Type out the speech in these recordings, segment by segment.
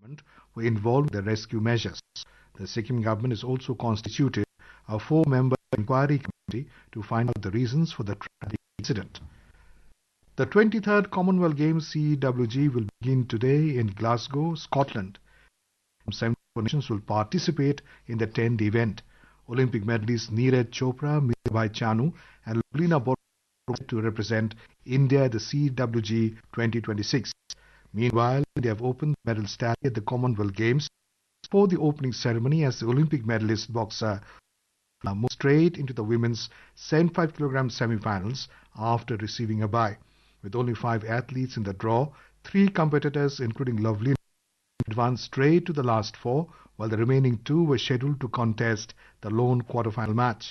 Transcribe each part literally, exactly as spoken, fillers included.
were involved in the rescue measures. The Sikkim government has also constituted a four-member inquiry committee to find out the reasons for the tragic incident. The twenty-third Commonwealth Games C W G will begin today in Glasgow, Scotland. seventy-four nations will participate in the tenth event. Olympic medalists Neeraj Chopra, Mirabai Chanu and Lovlina Borgohain to represent India at the C W G twenty twenty-six. Meanwhile, India have opened the medal tally at the Commonwealth Games for the opening ceremony as the Olympic medalist boxer moved straight into the women's seventy-five kilogram semi-finals after receiving a bye. With only five athletes in the draw, three competitors, including Lovlina, advanced straight to the last four, while the remaining two were scheduled to contest the lone quarter-final match.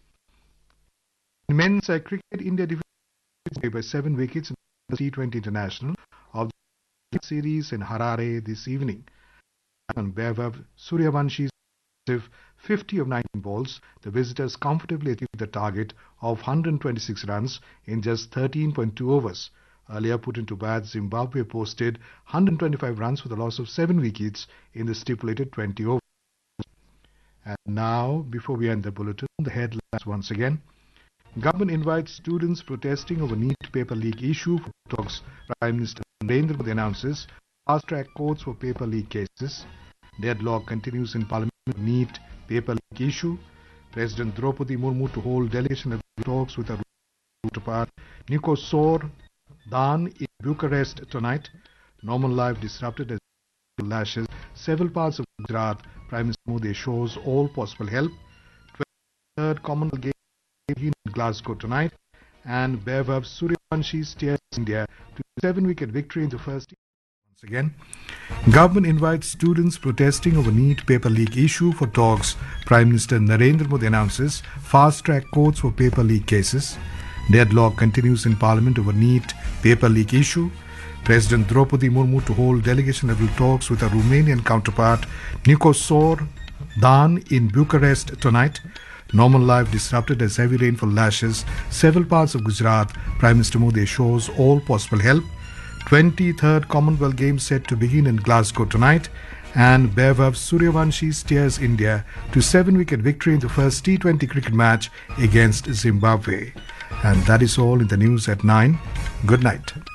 In men's uh, cricket, India defeated by seven wickets in the T twenty International of the series in Harare this evening. On Vaibhav Suryawanshi's fifty of nineteen balls, the visitors comfortably achieved the target of one hundred twenty-six runs in just thirteen point two overs. Earlier put into bat, Zimbabwe posted one hundred twenty-five runs with a loss of seven wickets in the stipulated twenty overs. And now, before we end the bulletin, the headlines once again. Government invites students protesting over NEET paper leak issue for talks. Prime Minister Narendra Modi announces fast-track courts for paper leak cases. Deadlock continues in Parliament with NEET paper leak issue. President Draupadi Murmu to hold delegation talks with her counterpart Nicosor Dan in Bucharest tonight. Normal life disrupted as lashes several parts of Gujarat. Prime Minister Modi assures all possible help. twenty-third Commonwealth Games in Glasgow tonight, and Vaibhav Suryawanshi steers India to a seven-wicket victory in the first. Once again, government invites students protesting over NEET paper leak issue for talks. Prime Minister Narendra Modi announces fast-track courts for paper leak cases. Deadlock continues in Parliament over NEET paper leak issue. President Draupadi Murmu to hold delegation-level talks with her Romanian counterpart Nicosor Dan in Bucharest tonight. Normal life disrupted as heavy rainfall lashes several parts of Gujarat. Prime Minister Modi assures all possible help. twenty-third Commonwealth Games set to begin in Glasgow tonight, and Vaibhav Suryawanshi steers India to seven-wicket victory in the first T twenty cricket match against Zimbabwe. And that is all in the news at nine. Good night.